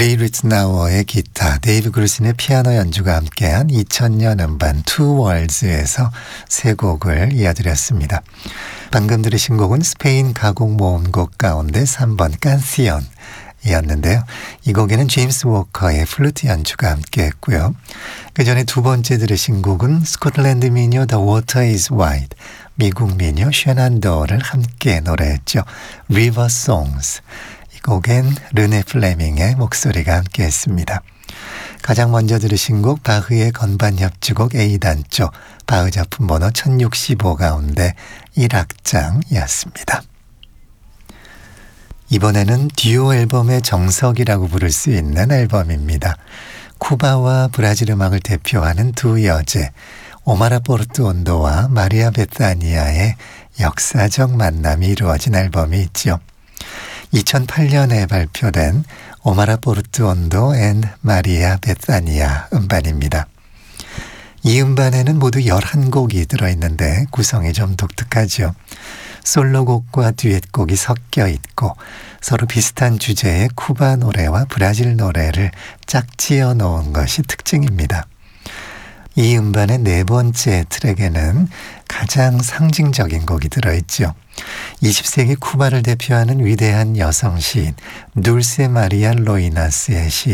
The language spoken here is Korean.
레이 리츠나워의 기타, 데이브 그루신의 피아노 연주가 함께한 2000년 음반 Two Worlds에서 세 곡을 이어드렸습니다. 방금 들으신 곡은 스페인 가곡 모음곡 가운데 3번 깐시온이었는데요. 이 곡에는 제임스 워커의 플루트 연주가 함께했고요. 그 전에 두 번째 들으신 곡은 스코틀랜드 민요 The Water is Wide, 미국 민요 쉐난도어를 함께 노래했죠. River Songs. 이 곡엔 르네 플레밍의 목소리가 함께했습니다. 가장 먼저 들으신 곡 바흐의 건반 협주곡 A단조, 바흐 작품 번호 1065 가운데 1악장이었습니다. 이번에는 듀오 앨범의 정석이라고 부를 수 있는 앨범입니다. 쿠바와 브라질 음악을 대표하는 두 여제, 오마라 포르투온도와 마리아 베타니아의 역사적 만남이 이루어진 앨범이 있죠. 2008년에 발표된 오마라 포르투온도 앤 마리아 베타니아 음반입니다. 이 음반에는 모두 11곡이 들어있는데 구성이 좀 독특하죠. 솔로곡과 듀엣곡이 섞여 있고 서로 비슷한 주제의 쿠바 노래와 브라질 노래를 짝지어 놓은 것이 특징입니다. 이 음반의 네 번째 트랙에는 가장 상징적인 곡이 들어있죠. 20세기 쿠바를 대표하는 위대한 여성 시인 둘세 마리아 로이나스의 시